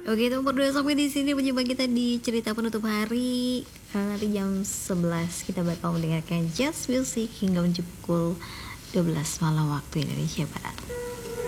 Oke, itu berdua sampai di sini perjumpaan kita di cerita penutup hari. Nanti jam 11 kita bakal mendengarkan jazz music hingga menjemput 12 malam waktu Indonesia Barat.